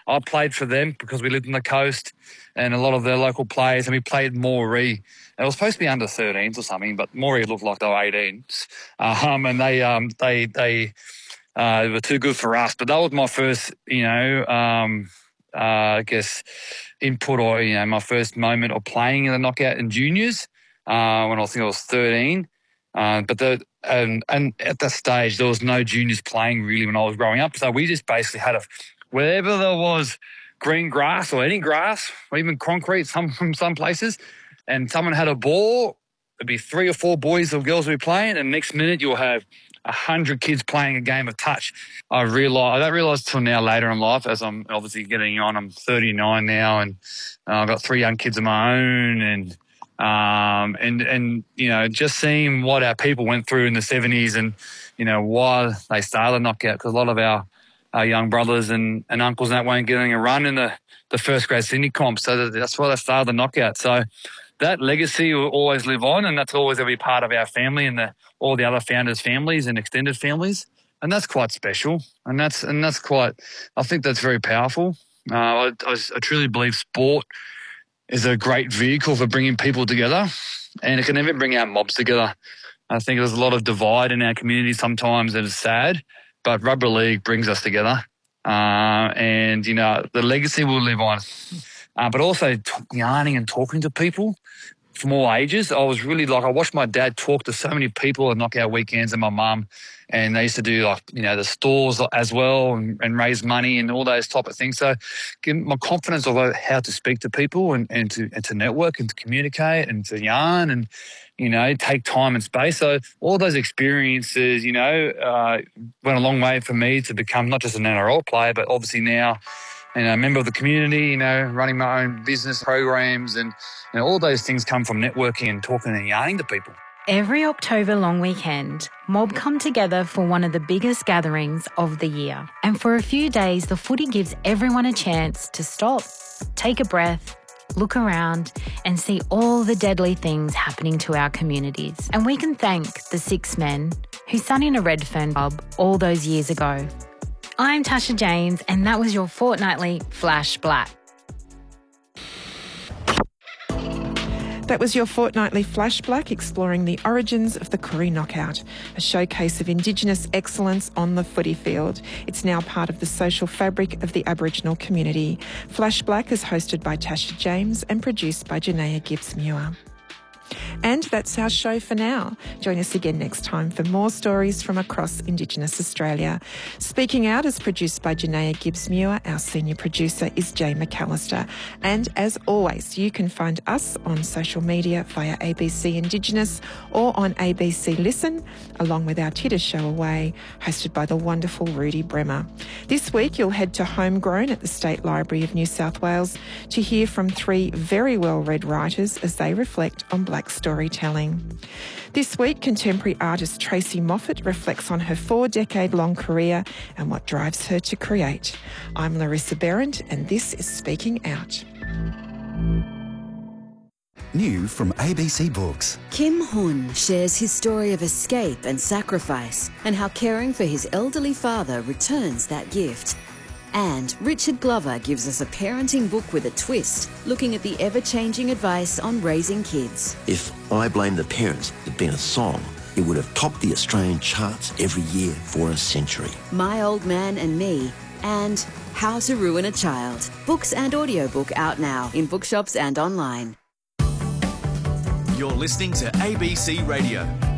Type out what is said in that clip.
I played for them because we lived on the coast, and a lot of their local players, and we played Moree. It was supposed to be under 13s or something, but Moree looked like they were 18s. And they were too good for us. But that was my first, I guess, input or, my first moment of playing in the knockout in juniors when I was 13. And at that stage, there was no juniors playing really when I was growing up. So we just basically had wherever there was green grass or any grass or even concrete from some places, and someone had a ball, there'd be 3 or 4 boys or girls would be playing, and next minute you'll have 100 kids playing a game of touch. I don't realise till now later in life, as I'm obviously getting on. I'm 39 now, and I've got 3 young kids of my own, and just seeing what our people went through in the 70s, and why they started the knockout, because a lot of our young brothers and uncles and that weren't getting a run in the first grade Sydney comp, so that's why they started the knockout. So that legacy will always live on, and that's always going to be part of our family and all the other founders' families and extended families, and that's quite special, and that's quite. I think that's very powerful. I truly believe sport is a great vehicle for bringing people together, and it can even bring our mobs together. I think there's a lot of divide in our community sometimes that is sad, but rugby league brings us together, and the legacy will live on. But also yarning and talking to people from all ages. I was really I watched my dad talk to so many people at knockout weekends, and my mum, and they used to do the stores as well and raise money and all those type of things. So give my confidence of how to speak to people and to network and to communicate and to yarn and, take time and space. So all those experiences, went a long way for me to become not just an NRL player, but obviously now, a member of the community, running my own business programs, and all those things come from networking and talking and yarning to people. Every October long weekend, Mob come together for one of the biggest gatherings of the year. And for a few days, the footy gives everyone a chance to stop, take a breath, look around and see all the deadly things happening to our communities. And we can thank the 6 men who sat in a Redfern pub all those years ago. I'm Tasha James, and that was your fortnightly Flash Black. That was your fortnightly Flash Black, exploring the origins of the Koori Knockout, a showcase of Indigenous excellence on the footy field. It's now part of the social fabric of the Aboriginal community. Flash Black is hosted by Tasha James and produced by Janaea Gibbs-Muir. And that's our show for now. Join us again next time for more stories from across Indigenous Australia. Speaking Out is produced by Janaea Gibbs-Muir. Our senior producer is Jay McAllister. And as always, you can find us on social media via ABC Indigenous or on ABC Listen, along with our Titter show Away, hosted by the wonderful Rudy Bremer. This week, you'll head to Homegrown at the State Library of New South Wales to hear from 3 very well-read writers as they reflect on Black storytelling. This week, contemporary artist Tracy Moffat reflects on her 4-decade-long career and what drives her to create. I'm Larissa Behrendt, and this is Speaking Out. New from ABC Books. Kim Hun shares his story of escape and sacrifice and how caring for his elderly father returns that gift. And Richard Glover gives us a parenting book with a twist, looking at the ever-changing advice on raising kids. If I Blame the Parents had been a song, it would have topped the Australian charts every year for a century. My Old Man and Me, and How to Ruin a Child. Books and audiobook out now in bookshops and online. You're listening to ABC Radio.